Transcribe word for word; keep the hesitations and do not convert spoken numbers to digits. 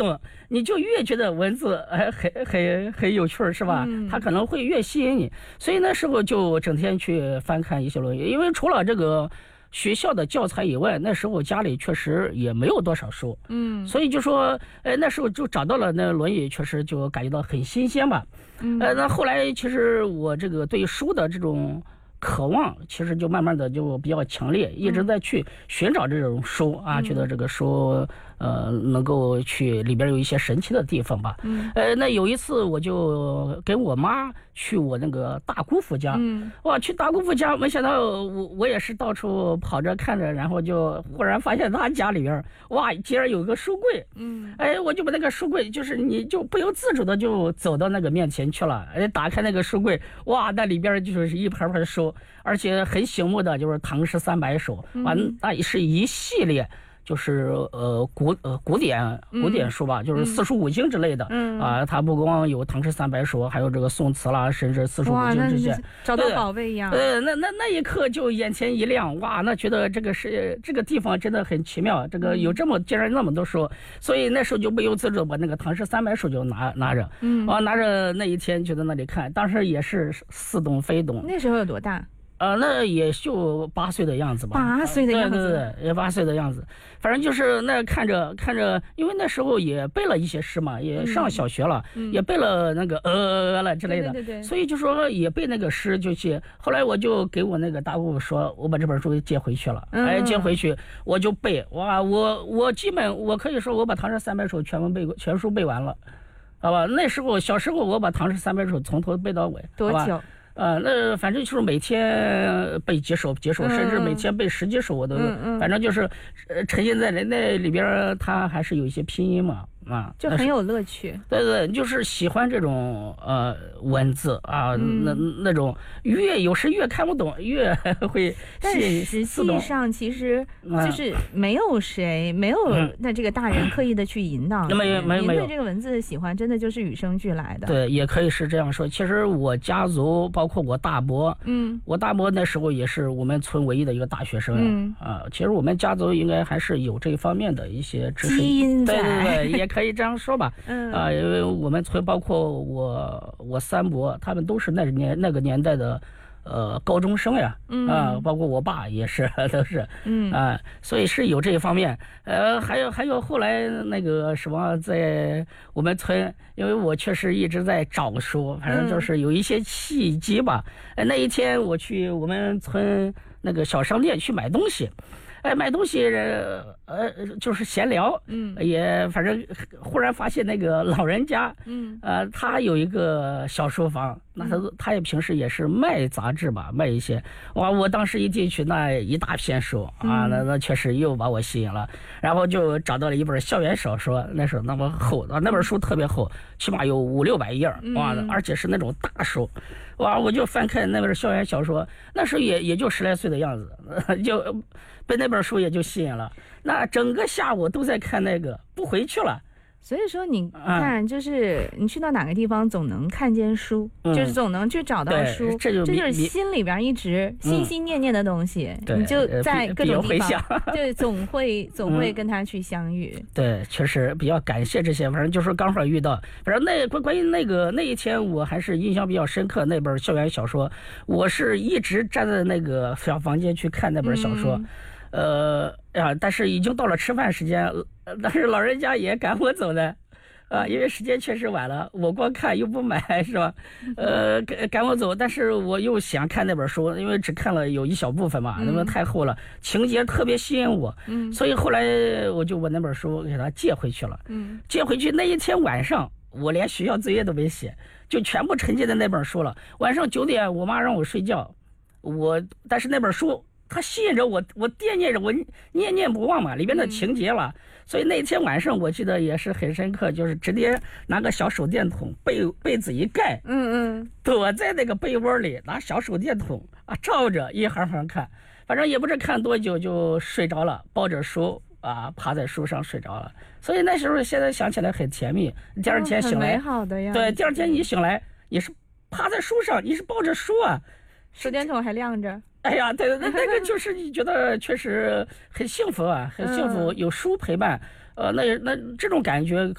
懂，你就越觉得文字哎很很很有趣是吧？它可能会越吸引你，所以那时候就整天去翻看一些《论语》，因为除了这个学校的教材以外，那时候家里确实也没有多少书，嗯，所以就说，哎，那时候就找到了那《论语》，确实就感觉到很新鲜吧。嗯，呃，那后来其实我这个对书的这种渴望，其实就慢慢的就比较强烈，一直在去寻找这种书啊，嗯、觉得这个书呃能够去里边有一些神奇的地方吧。嗯，呃，那有一次我就跟我妈去我那个大姑父家，嗯，哇，去大姑父家，没想到我我也是到处跑着看着，然后就忽然发现他家里边，哇，竟然有个书柜，嗯，哎，我就把那个书柜，就是你就不由自主的就走到那个面前去了，哎，打开那个书柜，哇，那里边就是一排排书，而且很醒目的就是《唐诗三百首》，完、嗯，那也是一系列。就是呃古呃古典古典书吧，嗯、就是四书五经之类的，嗯啊，它不光有唐诗三百首，还有这个宋词啦，甚至四书五经这些， 找到宝贝一样。 呃，那那那一刻就眼前一亮，哇，那觉得这个是这个地方真的很奇妙，这个有这么竟然那么多书，所以那时候就不由自主把那个唐诗三百首就拿拿着，嗯，啊拿着那一天就在那里看，当时也是似懂非懂。 那时候有多大？ 呃，那也就八岁的样子吧， 八岁的样子， 对对对，也八岁的样子。反正就是那看着看着，因为那时候也背了一些诗嘛，也上小学了，嗯、也背了那个呃呃呃了之类的， 对对对， 所以就说也背那个诗就去。后来我就给我那个大姑说，我把这本书借回去了，嗯、哎，借回去我就背，哇，我我基本我可以说我把《唐诗三百首》全文背过，全书背完了，好吧？那时候小时候我把《唐诗三百首》从头背到尾， 多久？ 呃，那反正就是每天背几首几首，甚至每天背十几首我都，嗯嗯、反正就是，呃，沉浸在那那里边，它还是有一些拼音嘛。啊， 就很有乐趣。 对对，就是喜欢这种呃文字啊，嗯、那那种越有时越看不懂，越会。 但实际上，其实就是没有谁、嗯、没有那这个大人刻意的去引导。 没有没有没有。 对这个文字的喜欢，真的就是与生俱来的。 对，也可以是这样说。其实我家族，包括我大伯，嗯，我大伯那时候也是我们村唯一的一个大学生，嗯啊，其实我们家族应该还是有这方面的一些知识。 基因在。 对对对，也可以。可以这样说吧，嗯啊，因为我们村包括我我三伯，他们都是那年那个年代的，呃，高中生呀，嗯啊，包括我爸也是都是，嗯啊，所以是有这一方面，呃，还有还有后来那个什么，在我们村，因为我确实一直在找书，反正就是有一些契机吧，嗯、那一天我去我们村那个小商店去买东西。哎，买东西，呃，就是闲聊，嗯，也反正忽然发现那个老人家，嗯，呃，他有一个小书房，那他他也平时也是卖杂志吧，卖一些，哇，我当时一进去，那一大片书啊，那那确实又把我吸引了，然后就找到了一本校园小说，那是那么厚的，那本书特别厚，起码有五六百页，哇，而且是那种大书，哇，我就翻看那本校园小说，那时候也也就十来岁的样子，就被那本书也就吸引了，那整个下午都在看那个，不回去了。 所以说你看，就是你去到哪个地方总能看见书，嗯、就是总能去找到书， 这就这就是心里边一直心心念念的东西，嗯、你就在各种地方，对，总会总会跟他去相遇。 嗯、对，确实比较感谢这些，反正就是刚好遇到，反正那关关于那个那一天，我还是印象比较深刻。那本校园小说，我是一直站在那个小房间去看那本小说。嗯呃呀，但是已经到了吃饭时间，但是老人家也赶我走的，啊，因为时间确实晚了，我光看又不买，是吧？呃，赶赶我走，但是我又想看那本书，因为只看了有一小部分嘛，那么太厚了，情节特别吸引我，嗯，所以后来我就把那本书给他借回去了，嗯，借回去那一天晚上，我连学校作业都没写，就全部沉浸在那本书了。晚上九点，我妈让我睡觉，我但是那本书。他吸引着我，我惦念着我，念念不忘嘛，里边的情节了。所以那天晚上我记得也是很深刻，就是直接拿个小手电筒，被被子一盖，嗯嗯，躲在那个被窝里，拿小手电筒啊照着一行行看，反正也不知看多久就睡着了，抱着书啊趴在书上睡着了。所以那时候现在想起来很甜蜜。第二天醒来， 哦、美好的呀。 对，第二天你醒来，你是趴在书上，你是抱着书啊， 手电筒还亮着。 哎呀，对，那那个就是你觉得确实很幸福啊，很幸福，有书陪伴，呃，那那这种感觉